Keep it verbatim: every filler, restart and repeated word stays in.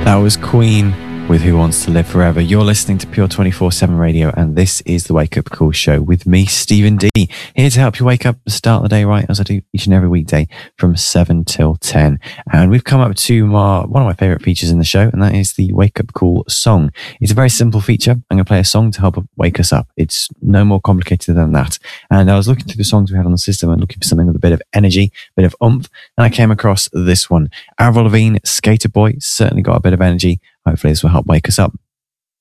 That was Queen with Who Wants to Live Forever. You're listening to Pure twenty-four seven Radio, and this is the Wake Up Call show with me, Stephen D, here to help you wake up and start the day right, as I do each and every weekday from seven till ten. And we've come up to my, one of my favourite features in the show, and that is the Wake Up Call song. It's a very simple feature. I'm going to play a song to help wake us up. It's no more complicated than that. And I was looking through the songs we had on the system and looking for something with a bit of energy, a bit of oomph, and I came across this one. Avril Lavigne, Skater Boy, certainly got a bit of energy. Hopefully this will help wake us up.